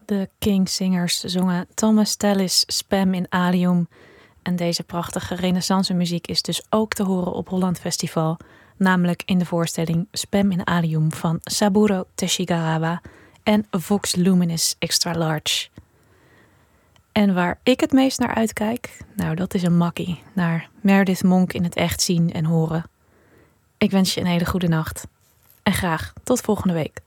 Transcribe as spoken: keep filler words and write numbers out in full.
De Kingsingers zongen Thomas Tallis' Spem in Alium. En deze prachtige renaissance muziek is dus ook te horen op Holland Festival. Namelijk in de voorstelling Spem in Alium van Saburo Teshigahara en Vox Luminis Extra Large. En waar ik het meest naar uitkijk, nou dat is een makkie. Naar Meredith Monk in het echt zien en horen. Ik wens je een hele goede nacht. En graag tot volgende week.